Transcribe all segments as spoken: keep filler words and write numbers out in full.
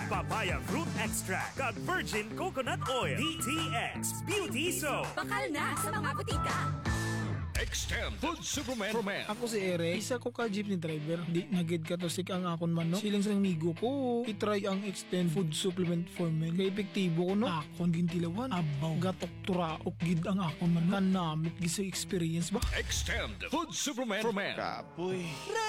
papaya fruit extract, kag virgin coconut oil. D T X Beauty Soap. Bakal na sa mga butika. Extend Food Supplement for Men. Ako si Eric, isa ko ka jeepney driver. Di nagid ka to sik ang akon man, no? Siling sa migo ko, itry ang Extend Food Supplement for Men. Kaya epektibo ko, no? Akon gintilawan, abaw, gatok turaok gid ang akon man, no? Kanamit giso experience ba? Extend Food Supplement for Men. Kapoy.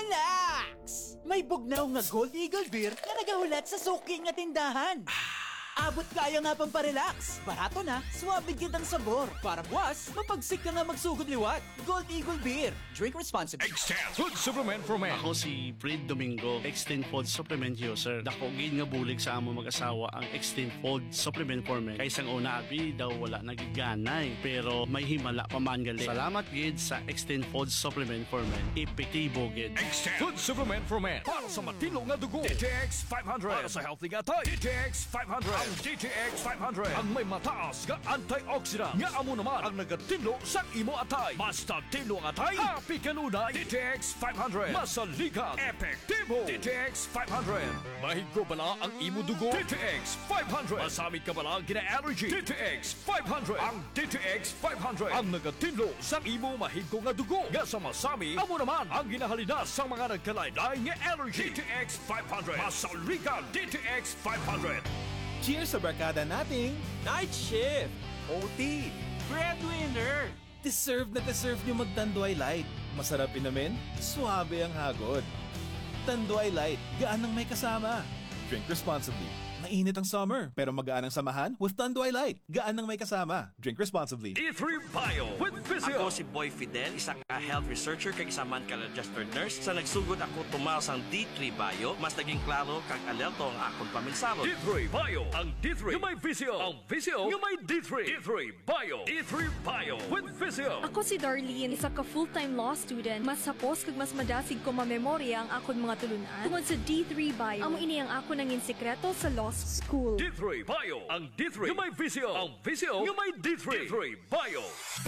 Relax! May bugnaw nga Gold Eagle Beer na nagahulat sa suki nga tindahan. Abot kaya nga pang parelax. Barato na, suwabe gid ang sabor. Para buwas, mapagsik ka nga magsugod liwat. Gold Eagle Beer. Drink responsibly. Extend Food Supplement for Men. Ako si Fred Domingo, Extend Food Supplement user. Dako gid nga bulig sa amo mag-asawa ang Extend Food Supplement for Men. Kaysang una abi daw wala nagiganay, pero may himala pa man gali. Salamat gid sa Extend Food Supplement for Men. Epektibo gid. Extend Food Supplement for Men. Para sa matino nga dugo. D T X five hundred. Para sa healthy nga tayo. D T X five hundred. Ang D T X five hundred. Ang may mataas nga antioxidant. Nga amo naman ang nagatinlo sa imo atay. Basta tinlo ang atay, happy kanunay. D T X five hundred. Masaligan. Epektibo. D T X five hundred. Mahigko bala ang imo dugo. D T X five hundred. Masamit ka bala gina-allergy. D T X five hundred. Ang D T X five hundred. Ang nagatinlo sa imo mahigko nga dugo. Nga sa masami, amo naman ang ginahalina sa mga nagkalaylay nga allergy. D T X five hundred. Masaligan. D T X five hundred. Cheers sa barkada nating Night Shift, O T, Breadwinner. Deserve na deserve nyo mag-Tanduay Light. Masarap inamin, suabe ang hagod. Tanduay Light, gaan ang may kasama. Drink responsibly. Mainit ang summer, pero magaan ang samahan with Tanduay Light. Gaan ang may kasama. Drink responsibly. D three Bio with Physio. Ako si Boy Fidel, isang uh, health researcher kag isa man ka registered nurse. Sa nagsugod ako tumaw sang D three Bio, mas naging klaro kag alerto ang akong paminsalo. D three Bio. Ang D three yung may Physio. Ang Physio yung may D three. D three Bio. D three Bio with Physio. Ako si Darlene, isa ka full-time law student. Mas sapos kag mas madasig ko mamemorya ang akon mga tulunan. Tungod sa D three Bio, amo ini ang ako nangin sekreto sa law school. D three Bio. Ang D three yung may Physio. Ang Physio yung may D three. D three Bio.